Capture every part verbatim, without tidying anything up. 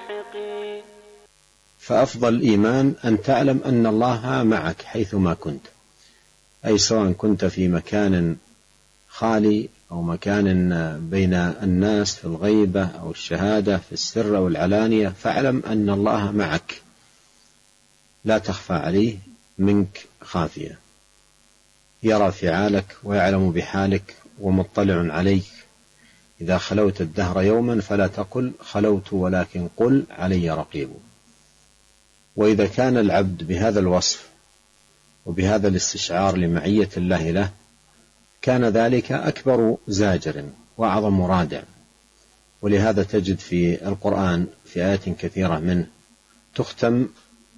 لاحقين. فأفضل الإيمان أن تعلم أن الله معك حيثما كنت، أي سواء كنت في مكان خالي أو مكان بين الناس في الغيبة أو الشهادة في السر أو العلانية، فاعلم أن الله معك لا تخفى عليه منك خافية، يرى فعالك ويعلم بحالك ومطلع عليك. إذا خلوت الدهر يوما فلا تقل خلوت، ولكن قل علي رقيب. وإذا كان العبد بهذا الوصف وبهذا الاستشعار لمعية الله له، كان ذلك أكبر زاجر وأعظم رادع. ولهذا تجد في القرآن في آيات كثيرة منه تختم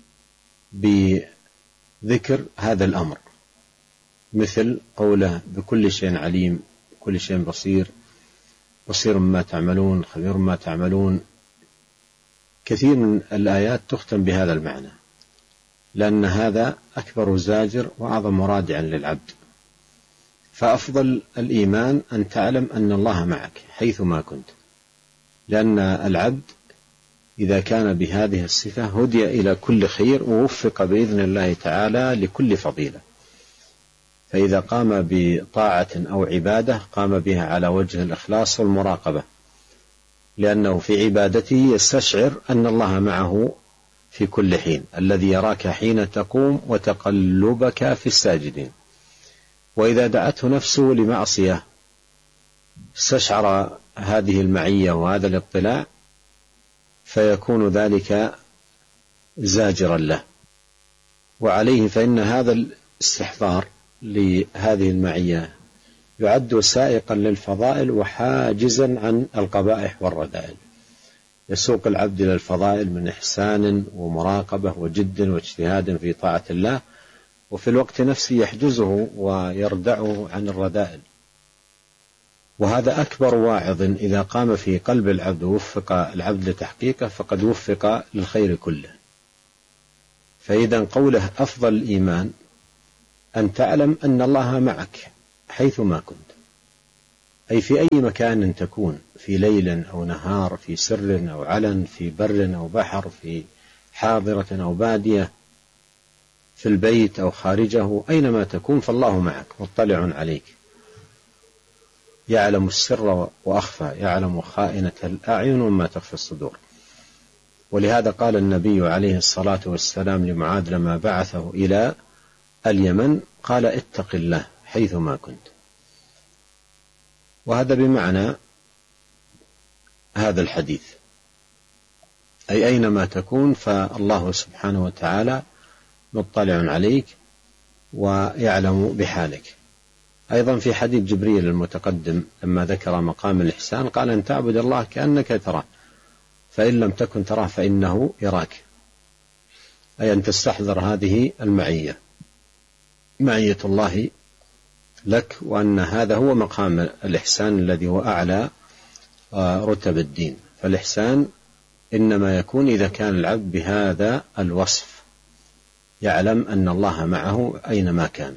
بذكر هذا الأمر، مثل قوله بكل شيء عليم، بكل شيء بصير، بصير ما تعملون، خبير ما تعملون. كثير من الآيات تختم بهذا المعنى، لأن هذا أكبر زاجر وأعظم رادع للعبد. فأفضل الإيمان أن تعلم أن الله معك حيثما كنت، لأن العبد إذا كان بهذه الصفة هدي إلى كل خير ووفق بإذن الله تعالى لكل فضيلة. فإذا قام بطاعة أو عبادة قام بها على وجه الإخلاص والمراقبة، لأنه في عبادته يستشعر أن الله معه في كل حين، الذي يراك حين تقوم وتقلبك في الساجدين. وإذا دعته نفسه لمعصية استشعر هذه المعية وهذا الاطلاع، فيكون ذلك زاجرا له. وعليه فإن هذا الاستحضار لهذه المعية يعد سائقا للفضائل وحاجزا عن القبائح والرذائل، يسوق العبد إلى الفضائل من إحسان ومراقبة وجد واجتهاد في طاعة الله، وفي الوقت نفسه يحجزه ويردعه عن الرذائل. وهذا أكبر واعظ إذا قام في قلب العبد ووفق العبد لتحقيقه فقد وفق للخير كله. فإذا قوله أفضل الإيمان أن تعلم أن الله معك حيثما كنت، أي في أي مكان تكون، في ليل أو نهار، في سر أو علن، في بر أو بحر، في حاضرة أو بادية، في البيت أو خارجه، أينما تكون فالله معك مطلع عليك، يعلم السر وأخفى، يعلم خائنة الأعين وما تخفي الصدور. ولهذا قال النبي عليه الصلاة والسلام لمعاذ لما بعثه إلى اليمن قال اتق الله حيثما كنت. وهذا بمعنى هذا الحديث، أي أينما تكون فالله سبحانه وتعالى مطلع عليك ويعلم بحالك. أيضا في حديث جبريل المتقدم لما ذكر مقام الإحسان قال أن تعبد الله كأنك تراه فإن لم تكن تراه فإنه يراك، أي أن تستحضر هذه المعية، معية الله لك، وأن هذا هو مقام الإحسان الذي هو أعلى رتب الدين. فالإحسان إنما يكون إذا كان العبد بهذا الوصف، يعلم أن الله معه أينما كان.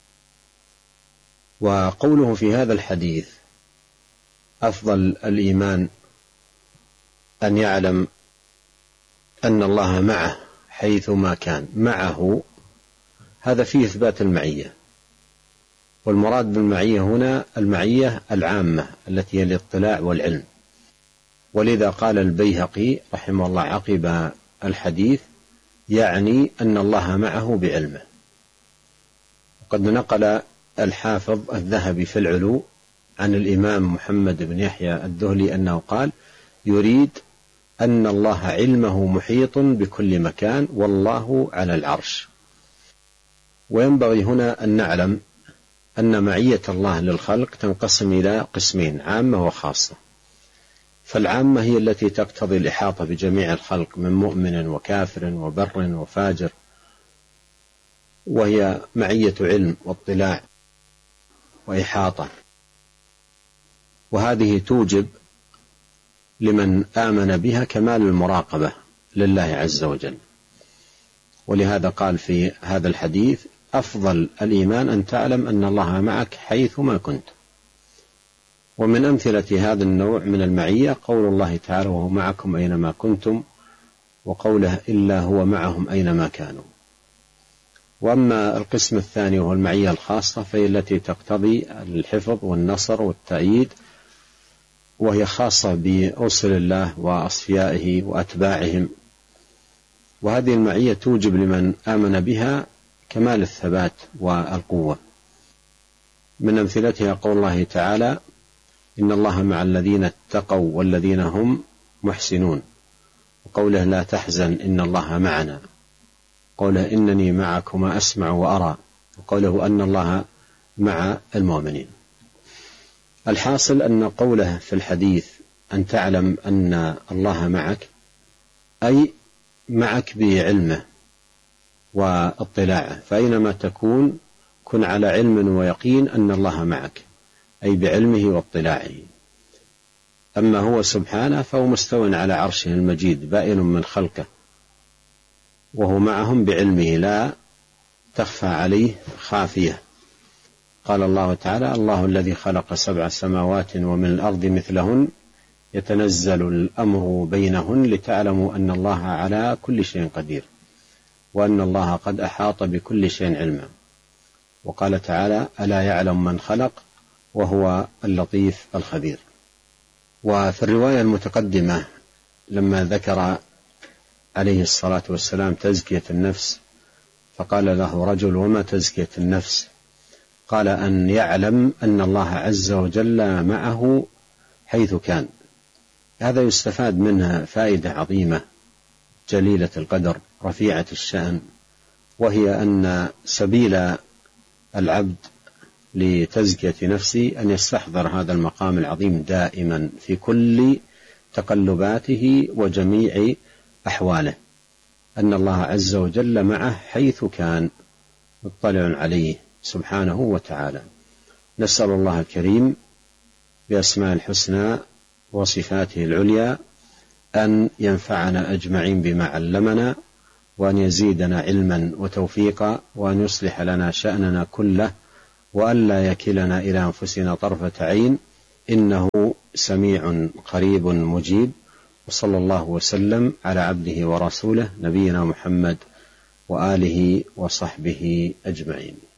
وقوله في هذا الحديث أفضل الإيمان أن يعلم أن الله معه حيثما كان، معه هذا فيه إثبات المعية، والمراد بالمعية هنا المعية العامة التي هي الاطلاع والعلم. ولذا قال البيهقي رحمه الله عقب الحديث يعني أن الله معه بعلمه. وقد نقل الحافظ الذهبي في العلو عن الإمام محمد بن يحيى الذهلي أنه قال يريد أن الله علمه محيط بكل مكان والله على العرش. وينبغي هنا أن نعلم أن معية الله للخلق تنقسم إلى قسمين، عامة وخاصة. فالعامة هي التي تقتضي الإحاطة بجميع الخلق من مؤمن وكافر وبر وفاجر، وهي معية علم واطلاع وإحاطة، وهذه توجب لمن آمن بها كمال المراقبة لله عز وجل. ولهذا قال في هذا الحديث أفضل الإيمان أن تعلم أن الله معك حيثما كنت. ومن أمثلة هذا النوع من المعية قول الله تعالى وهو معكم أينما كنتم وقوله إلا هو معهم أينما كانوا. وأما القسم الثاني وهو المعية الخاصة فهي التي تقتضي الحفظ والنصر والتأييد، وهي خاصة برسل الله وأصفيائه وأتباعهم، وهذه المعية توجب لمن آمن بها كمال الثبات والقوة. من أمثلتها قول الله تعالى إن الله مع الذين اتقوا والذين هم محسنون، وقوله لا تحزن إن الله معنا، قوله إنني معكما أسمع وأرى، وقوله أن الله مع المؤمنين. الحاصل أن قوله في الحديث أن تعلم أن الله معك أي معك بعلمه واطلاعه، فأينما تكون كن على علم ويقين أن الله معك أي بعلمه واطلاعه. أما هو سبحانه فهو مستو على عرشه المجيد بائن من خلقه، وهو معهم بعلمه لا تخفى عليه خافية. قال الله تعالى الله الذي خلق سبع سماوات ومن الأرض مثلهن يتنزل الأمر بينهن لتعلموا أن الله على كل شيء قدير وأن الله قد أحاط بكل شيء علما. وقال تعالى ألا يعلم من خلق وهو اللطيف الخبير. وفي الرواية المتقدمة لما ذكر عليه الصلاة والسلام تزكية النفس فقال له رجل وما تزكية النفس؟ قال أن يعلم أن الله عز وجل معه حيث كان. هذا يستفاد منها فائدة عظيمة جليلة القدر رفيعة الشأن، وهي أن سبيل العبد لتزكية نفسه أن يستحضر هذا المقام العظيم دائما في كل تقلباته وجميع أحواله، أن الله عز وجل معه حيث كان مطلع عليه سبحانه وتعالى. نسأل الله الكريم بأسماء الحسنى وصفاته العليا أن ينفعنا أجمعين بما علمنا، وأن يزيدنا علما وتوفيقا، وأن يصلح لنا شأننا كله، وأن لا يكلنا إلى أنفسنا طرفة عين، إنه سميع قريب مجيب. وصلى الله وسلم على عبده ورسوله نبينا محمد وآله وصحبه أجمعين.